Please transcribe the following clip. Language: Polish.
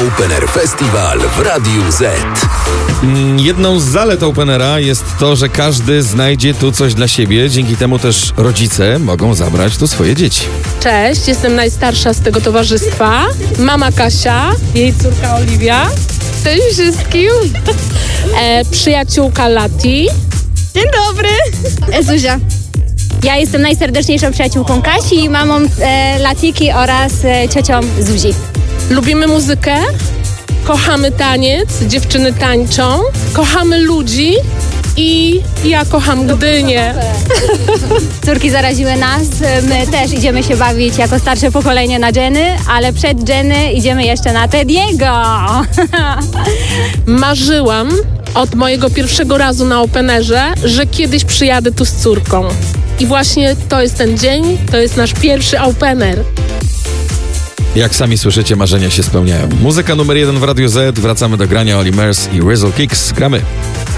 Opener Festival w Radiu Z. Jedną z zalet Openera jest to, że każdy znajdzie tu coś dla siebie. Dzięki temu też rodzice mogą zabrać tu swoje dzieci. Cześć, jestem najstarsza z tego towarzystwa. Mama Kasia, jej córka Oliwia. Cześć wszystkim. Przyjaciółka Lati. Dzień dobry. Zuzia. Ja jestem najserdeczniejszą przyjaciółką Kasi, mamą Latiki oraz ciocią Zuzi. Lubimy muzykę, kochamy taniec, dziewczyny tańczą, kochamy ludzi i ja kocham Gdynię. Córki zaraziły nas, my też idziemy się bawić jako starsze pokolenie na dżeny, ale przed dżeny idziemy jeszcze na Tediego. Marzyłam od mojego pierwszego razu na Openerze, że kiedyś przyjadę tu z córką. I właśnie to jest ten dzień, to jest nasz pierwszy Opener. Jak sami słyszycie, marzenia się spełniają. Muzyka numer 1 w Radiu Z. Wracamy do grania. Oli Mers i Rizzle Kicks. Gramy.